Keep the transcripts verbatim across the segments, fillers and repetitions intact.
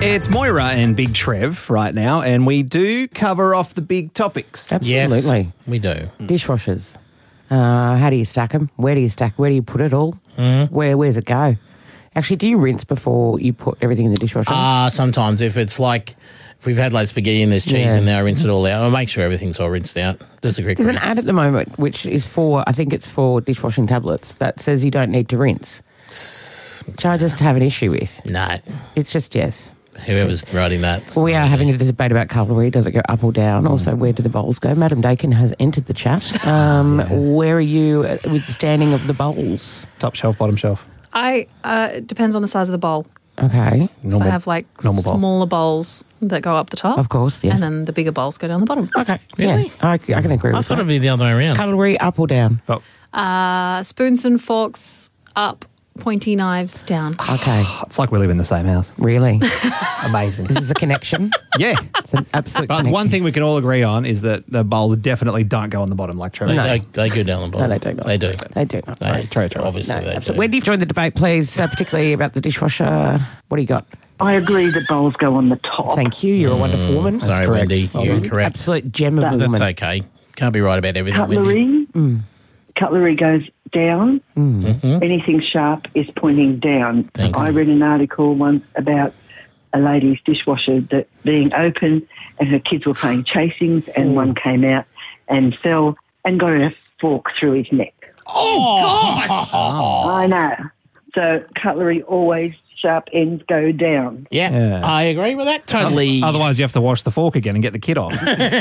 It's Moira and Big Trev right now, and we do cover off the big topics. Absolutely. Yes, we do. Dishwashers. Uh, how do you stack them? Where do you stack? Where do you put it all? Mm. Where Where's it go? Actually, do you rinse before you put everything in the dishwasher? Ah, uh, sometimes if it's like, if we've had like spaghetti and there's cheese Yeah. in there, I rinse it all out. I'll make sure everything's all rinsed out. There's a quick There's an rinse. ad at the moment which is for, I think it's for dishwashing tablets, that says you don't need to rinse, which I just have an issue with. No, It's just yes. whoever's writing that. Well, we are having a debate about cutlery. Does it go up or down? Also, where do the bowls go? Madam Dakin has entered the chat. Um, Where are you uh, with the standing of the bowls? Top shelf, bottom shelf. I uh, it depends on the size of the bowl. Okay, So I have like normal bowl. smaller bowls that go up the top. of course, yes. And then the bigger bowls go down the bottom. Okay, Really? yeah, I, I can agree I with thought that. it'd be the other way around. Cutlery up or down? Oh, Uh, spoons and forks up, pointy knives down. Okay, it's like we live in the same house. really? Amazing. This is a connection? Yeah. It's an absolute But connection. one thing we can all agree on is that the bowls definitely don't go on the bottom like Trevor. They, No. they, they go down the bottom. No, they do not. They do. They do not. They, Sorry. True, true. Obviously, No, they absolutely. do. Wendy, join the debate, please, uh, particularly about the dishwasher. What do you got? I agree that bowls go on the top. Thank you. You're a wonderful woman. Sorry, correct. Wendy. Well You're done. correct. Absolute gem of a That's woman. okay. Can't be right about everything, Wendy. Cutlery, Mm. cutlery goes down. Mhm. Anything sharp is pointing down. Thank I you. read an article once about a lady's dishwasher that being open and her kids were playing chasings and one came out and fell and got a fork through his neck. Oh, I know. So cutlery always sharp ends go down. Yeah, Yeah. I agree with that totally. Otherwise, you have to wash the fork again and get the kid off.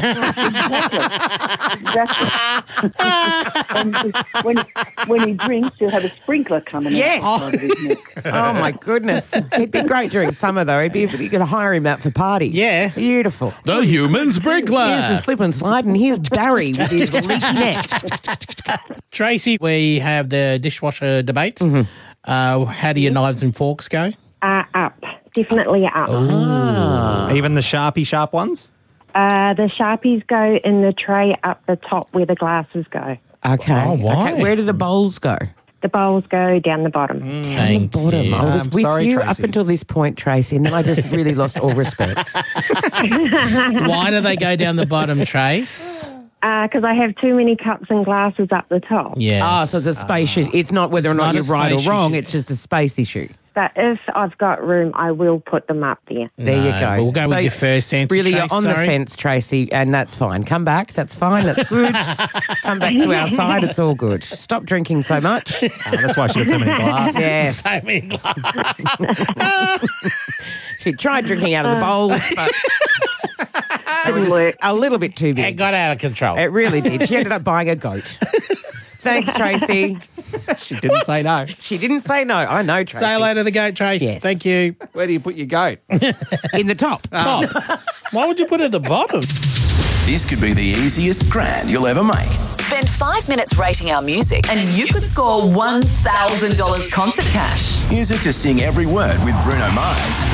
Exactly. and when, when he drinks, he'll have a sprinkler coming Yes. out of his neck. Oh, my goodness. He'd be great during summer, though. He'd be, you could hire him out for parties. Yeah. Beautiful. The human sprinkler. Here's the slip and slide, and here's Barry with his leaky neck. Tracy, we have the dishwasher debates. Mm-hmm. Uh, how do your knives and forks go? Uh, up. Definitely up. Even the sharpie sharp ones? Uh, the Sharpies go in the tray up the top where the glasses go. Okay. Oh, why? Okay. Where do the bowls go? The bowls go down the bottom. Down Thank the bottom. you. I was I'm with sorry, you Tracy. up until this point, Tracy, and then I just really lost all respect. Why do they go down the bottom, Trace? Because I have too many cups and glasses up the top. Yeah. Ah, so it's a space issue. It's not whether or It's not not you're a right or space wrong. issue. It's just a space issue. But if I've got room, I will put them up there. There you No, go. but we'll go with your first answer, Really, Trace, you're on the sorry. fence, Tracy, and that's fine. Come back. That's fine. That's good. Come back to our side. It's all good. Stop drinking so much. Oh, that's why she got so many glasses. Yes. So many glasses. She tried drinking out of the bowls, but Didn't work. a little bit too It big. got out of control. It really did. She ended up buying a goat. Thanks, Tracy. She didn't say no. She didn't say no. I know, Tracy. Say hello to the goat, Trace. Yes. Thank you. Where do you put your goat? In the top. Top. Why would you put it at the bottom? This could be the easiest grand you'll ever make. Spend five minutes rating our music and you could score one thousand dollars concert cash. Music to sing every word with Bruno Mars.